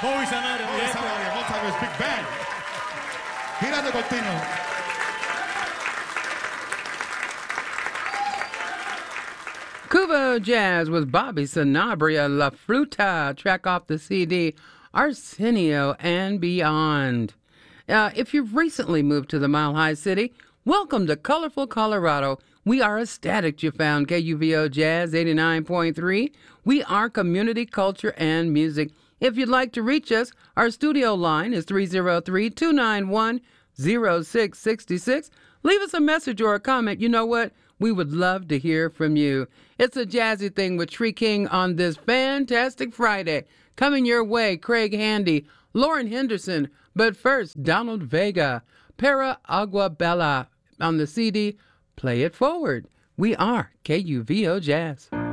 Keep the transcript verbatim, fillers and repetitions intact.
Bobby Sanabria. Bobby Sanabria, multi-verse, big band. Girando continuo. Cuba Jazz with Bobby Sanabria, La Fruta, track off the C D Arsenio and Beyond. Uh, if you've recently moved to the Mile High City, welcome to colorful Colorado. We are ecstatic you found K U V O Jazz eighty-nine point three. We are community culture and music. If you'd like to reach us, our studio line is three oh three, two nine one, oh six six six. Leave us a message or a comment. You know what? We would love to hear from you. It's a jazzy thing with Tree King on this fantastic Friday. Coming your way, Craig Handy, Lauren Henderson, but first, Donald Vega, Para Agua Bella on the C D. Play it forward. We are K U V O Jazz.